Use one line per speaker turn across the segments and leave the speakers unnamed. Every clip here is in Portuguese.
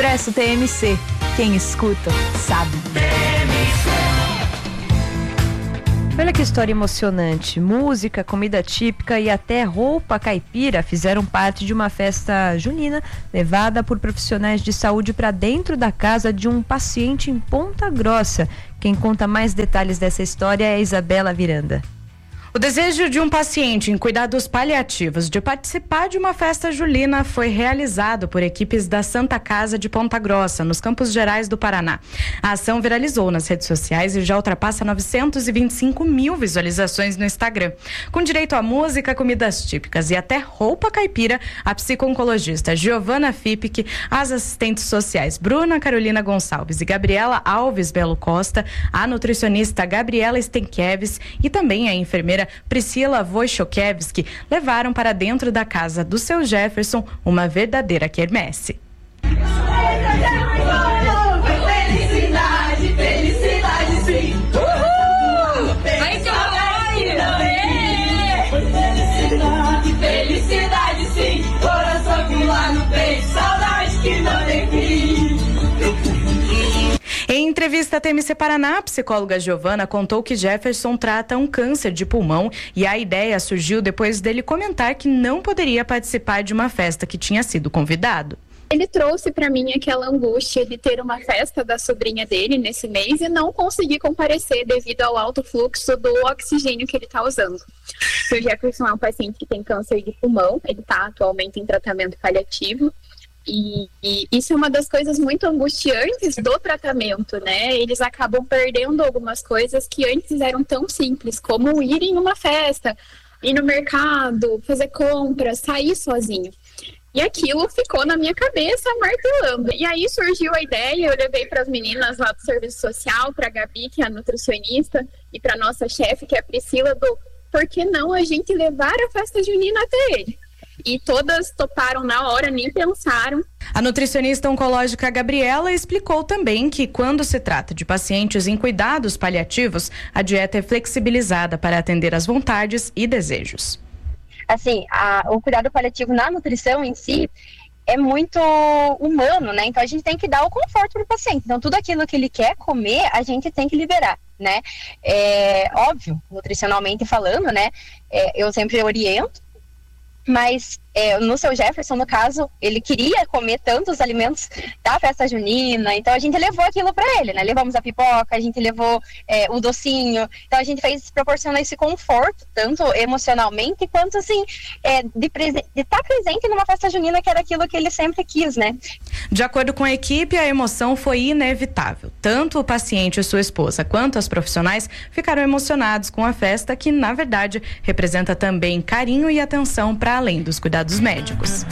Expresso TMC. Quem escuta, sabe. Olha que história emocionante. Música, comida típica e até roupa caipira fizeram parte de uma festa junina levada por profissionais de saúde para dentro da casa de um paciente em Ponta Grossa. Quem conta mais detalhes dessa história é a Isabela Viranda.
O desejo de um paciente em cuidados paliativos de participar de uma festa julina foi realizado por equipes da Santa Casa de Ponta Grossa, nos Campos Gerais do Paraná. A ação viralizou nas redes sociais e já ultrapassa 925 mil visualizações no Instagram. Com direito a música, comidas típicas e até roupa caipira, a psico-oncologista Giovana Fipic, as assistentes sociais Bruna Carolina Gonçalves e Gabriela Alves Belo Costa, a nutricionista Gabriela Stenkiewicz e também a enfermeira Priscila Wojciechowski levaram para dentro da casa do seu Jefferson uma verdadeira quermesse.
Felicidade, felicidade sim! Uhul! Vai felicidade, felicidade sim! Coração que lá no peito, saudade que não tem fim!
Em entrevista à TMC Paraná, a psicóloga Giovana contou que Jefferson trata um câncer de pulmão e a ideia surgiu depois dele comentar que não poderia participar de uma festa que tinha sido convidado.
Ele trouxe para mim aquela angústia de ter uma festa da sobrinha dele nesse mês e não conseguir comparecer devido ao alto fluxo do oxigênio que ele está usando. O Jefferson é um paciente que tem câncer de pulmão, ele está atualmente em tratamento paliativo. E isso é uma das coisas muito angustiantes do tratamento, né? Eles acabam perdendo algumas coisas que antes eram tão simples, como ir em uma festa, ir no mercado, fazer compras, sair sozinho. E aquilo ficou na minha cabeça martelando. E aí surgiu a ideia, eu levei para as meninas lá do serviço social, para a Gabi, que é a nutricionista, e para nossa chefe, que é a Priscila, do por que não a gente levar a festa junina até ele? E todas toparam na hora, nem pensaram.
A nutricionista oncológica Gabriela explicou também que quando se trata de pacientes em cuidados paliativos, a dieta é flexibilizada para atender às vontades e desejos.
Assim, o cuidado paliativo na nutrição em si é muito humano, né? Então a gente tem que dar o conforto para o paciente. Então tudo aquilo que ele quer comer, a gente tem que liberar, né? É óbvio, nutricionalmente falando, né? Eu sempre oriento. Mas no seu Jefferson, no caso, ele queria comer tantos alimentos da festa junina, então a gente levou aquilo para ele, né? Levamos a pipoca, a gente levou o docinho, então a gente proporcionou esse conforto, tanto emocionalmente quanto assim, de estar presente numa festa junina, que era aquilo que ele sempre quis, né?
De acordo com a equipe, a emoção foi inevitável. Tanto o paciente e sua esposa quanto as profissionais ficaram emocionados com a festa, que na verdade representa também carinho e atenção para além dos cuidados médicos.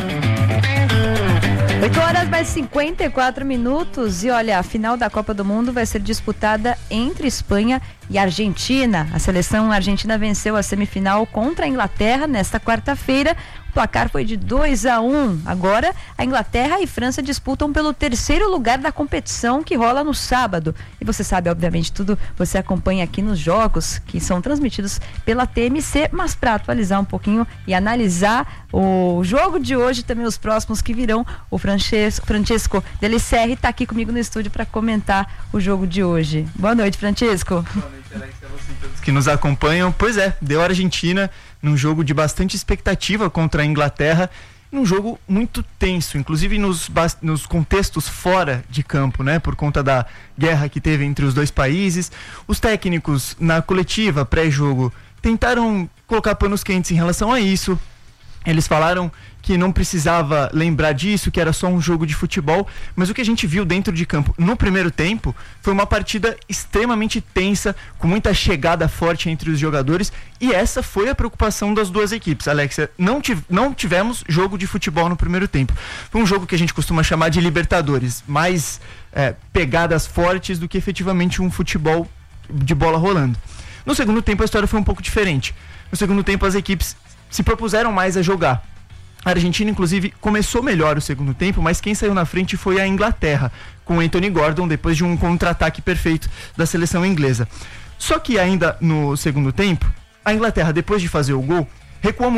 8 horas mais 54 minutos e olha, a final da Copa do Mundo vai ser disputada entre Espanha e Argentina. A seleção argentina venceu a semifinal contra a Inglaterra nesta quarta-feira. O placar foi de 2-1. Agora, a Inglaterra e França disputam pelo terceiro lugar da competição, que rola no sábado. E você sabe, obviamente, tudo você acompanha aqui nos jogos que são transmitidos pela TMC, mas para atualizar um pouquinho e analisar o jogo de hoje, também os próximos que virão, o Francesco Delicerre está aqui comigo no estúdio para comentar o jogo de hoje. Boa noite, Francesco.
Boa noite, Alex, a você e todos que nos acompanham. Pois é, deu a Argentina num jogo de bastante expectativa contra a Inglaterra, num jogo muito tenso, inclusive nos contextos fora de campo, né? Por conta da guerra que teve entre os dois países. Os técnicos, na coletiva pré-jogo, tentaram colocar panos quentes em relação a isso. Eles falaram que não precisava lembrar disso, que era só um jogo de futebol, mas o que a gente viu dentro de campo no primeiro tempo foi uma partida extremamente tensa, com muita chegada forte entre os jogadores, e essa foi a preocupação das duas equipes. Alexia, não tivemos jogo de futebol no primeiro tempo. Foi um jogo que a gente costuma chamar de Libertadores, mais pegadas fortes do que efetivamente um futebol de bola rolando. No segundo tempo a história foi um pouco diferente. No segundo tempo as equipes se propuseram mais a jogar. A Argentina, inclusive, começou melhor o segundo tempo, mas quem saiu na frente foi a Inglaterra, com Anthony Gordon, depois de um contra-ataque perfeito da seleção inglesa. Só que ainda no segundo tempo, a Inglaterra, depois de fazer o gol, recuou muito.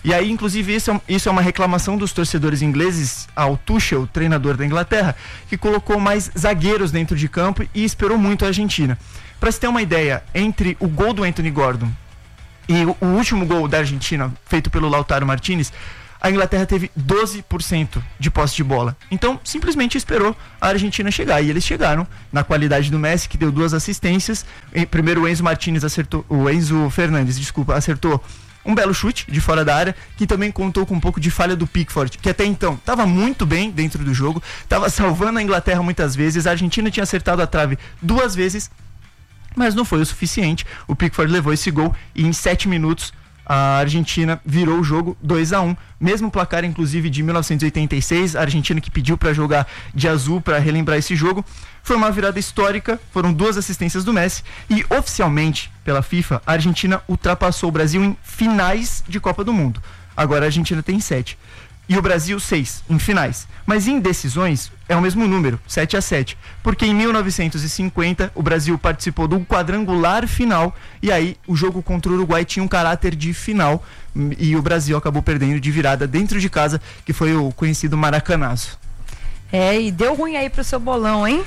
E aí, inclusive, isso é uma reclamação dos torcedores ingleses ao Tuchel, treinador da Inglaterra, que colocou mais zagueiros dentro de campo e esperou muito a Argentina. Para se ter uma ideia, entre o gol do Anthony Gordon e o último gol da Argentina, feito pelo Lautaro Martinez, a Inglaterra teve 12% de posse de bola. Então, simplesmente esperou a Argentina chegar. E eles chegaram na qualidade do Messi, que deu 2 assistências. Primeiro o Enzo Fernandes acertou um belo chute de fora da área, que também contou com um pouco de falha do Pickford, que até então estava muito bem dentro do jogo, estava salvando a Inglaterra muitas vezes. A Argentina tinha acertado a trave 2 vezes, mas não foi o suficiente. O Pickford levou esse gol e em 7 minutos a Argentina virou o jogo 2-1, mesmo placar inclusive de 1986, a Argentina que pediu para jogar de azul para relembrar esse jogo. Foi uma virada histórica, foram 2 assistências do Messi e oficialmente pela FIFA a Argentina ultrapassou o Brasil em finais de Copa do Mundo. Agora a Argentina tem 7 e o Brasil 6 em finais, mas em decisões é o mesmo número, 7-7, porque em 1950 o Brasil participou do quadrangular final e aí o jogo contra o Uruguai tinha um caráter de final e o Brasil acabou perdendo de virada dentro de casa, que foi o conhecido Maracanazo.
E deu ruim aí pro seu bolão, hein?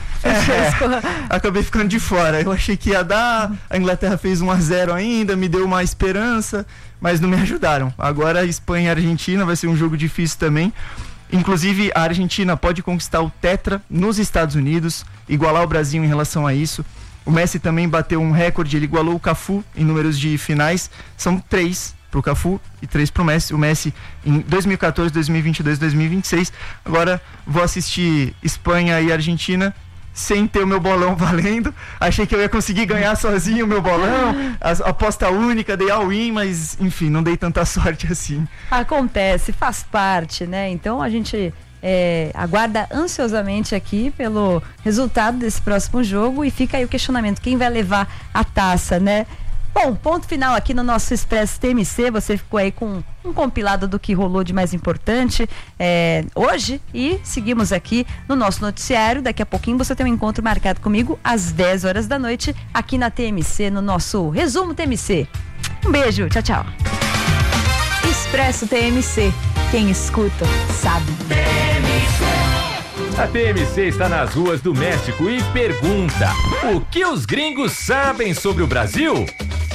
Acabei ficando de fora. Eu achei que ia dar, a Inglaterra fez 1-0 ainda, me deu uma esperança, mas não me ajudaram. Agora Espanha e Argentina vai ser um jogo difícil também. Inclusive a Argentina pode conquistar o tetra nos Estados Unidos, igualar o Brasil em relação a isso. O Messi também bateu um recorde, ele igualou o Cafu em números de finais, são 3 pro Cafu e 3 pro Messi. O Messi em 2014, 2022, 2026. Agora vou assistir Espanha e Argentina sem ter o meu bolão valendo. Achei que eu ia conseguir ganhar sozinho o meu bolão, a aposta única, dei all-in, mas enfim, não dei tanta sorte assim.
Acontece, faz parte, né? Então a gente aguarda ansiosamente aqui pelo resultado desse próximo jogo e fica aí o questionamento, quem vai levar a taça, né? Bom, ponto final aqui no nosso Expresso TMC. Você ficou aí com um compilado do que rolou de mais importante hoje e seguimos aqui no nosso noticiário. Daqui a pouquinho você tem um encontro marcado comigo às 10 horas da noite aqui na TMC, no nosso Resumo TMC. Um beijo, tchau, tchau. Expresso TMC. Quem escuta, sabe.
A TMC está nas ruas do México e pergunta: o que os gringos sabem sobre o Brasil?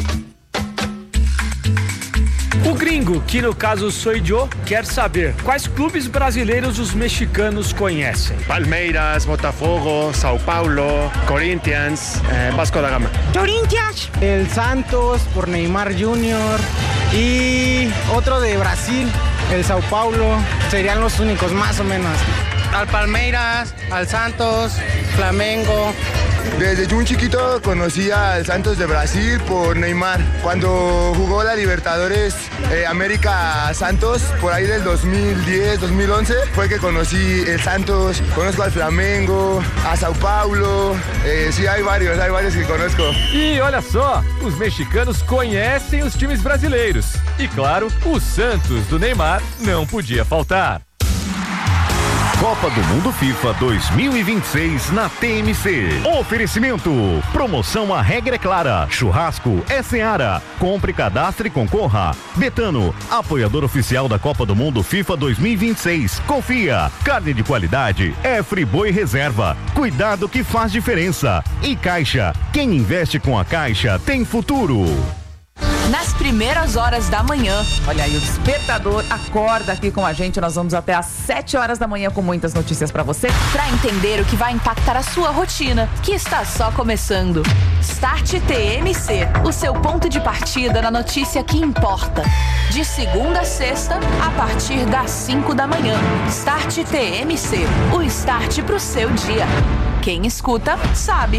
O gringo, que no caso sou eu, quer saber quais clubes brasileiros os mexicanos conhecem.
Palmeiras, Botafogo, Sao Paulo, Corinthians, Vasco da Gama.
Corinthians. El Santos por Neymar Jr. y otro de Brasil, el Sao Paulo. Serían los únicos, más o menos. Al Palmeiras, al Santos, Flamengo.
Desde muy chiquito conocí al Santos de Brasil por Neymar. Cuando jugó la Libertadores América Santos, por ahí del 2010, 2011, fue que conocí el Santos, conozco al Flamengo, a Sao Paulo, sí, hay varios que conozco.
E olha só, os mexicanos conhecem os times brasileiros. E claro, o Santos do Neymar não podia faltar.
Copa do Mundo FIFA 2026 na TMC. Oferecimento. Promoção A Regra é Clara. Churrasco é Seara. Compre, cadastre e concorra. Betano, apoiador oficial da Copa do Mundo FIFA 2026. Confia. Carne de qualidade é Friboi Reserva. Cuidado que faz diferença. E Caixa. Quem investe com a Caixa tem futuro.
Nas primeiras horas da manhã. Olha aí, o Despertador acorda aqui com a gente. Nós vamos até às 7 horas da manhã com muitas notícias pra você. Pra entender o que vai impactar a sua rotina, que está só começando. Start TMC, o seu ponto de partida na notícia que importa. De segunda a sexta, a partir das 5 da manhã. Start TMC, o start pro seu dia. Quem escuta, sabe.